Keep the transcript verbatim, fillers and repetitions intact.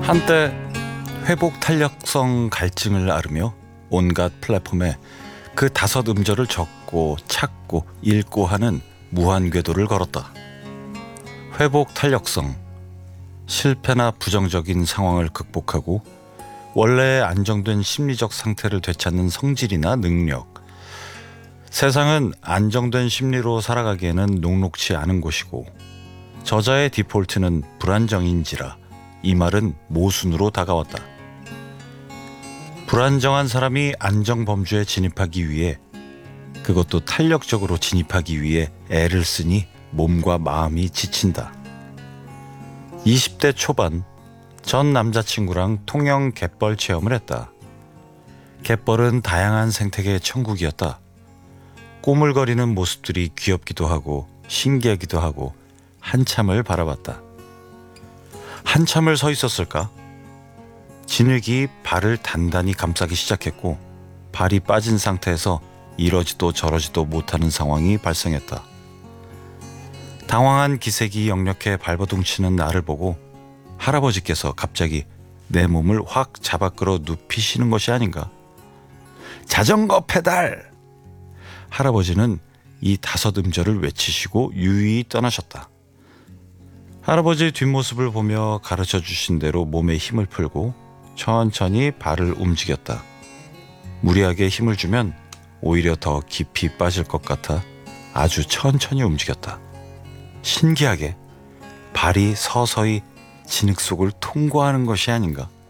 한때 회복 탄력성 갈증을 앓으며 온갖 플랫폼에 그 다섯 음절을 적고 찾고 읽고 하는 무한 궤도를 걸었다. 회복 탄력성, 실패나 부정적인 상황을 극복하고 원래의 안정된 심리적 상태를 되찾는 성질이나 능력. 세상은 안정된 심리로 살아가기에는 녹록치 않은 곳이고 저자의 디폴트는 불안정인지라 이 말은 모순으로 다가왔다. 불안정한 사람이 안정범주에 진입하기 위해, 그것도 탄력적으로 진입하기 위해 애를 쓰니 몸과 마음이 지친다. 이십 대 초반 전 남자친구랑 통영 갯벌 체험을 했다. 갯벌은 다양한 생태계의 천국이었다. 꼬물거리는 모습들이 귀엽기도 하고 신기하기도 하고 한참을 바라봤다. 한참을 서 있었을까? 진흙이 발을 단단히 감싸기 시작했고 발이 빠진 상태에서 이러지도 저러지도 못하는 상황이 발생했다. 당황한 기색이 역력해 발버둥치는 나를 보고 할아버지께서 갑자기 내 몸을 확 잡아 끌어 눕히시는 것이 아닌가. 자전거 페달! 할아버지는 이 다섯 음절을 외치시고 유유히 떠나셨다. 할아버지의 뒷모습을 보며 가르쳐 주신 대로 몸에 힘을 풀고 천천히 발을 움직였다. 무리하게 힘을 주면 오히려 더 깊이 빠질 것 같아 아주 천천히 움직였다. 신기하게 발이 서서히 진흙 속을 통과하는 것이 아닌가.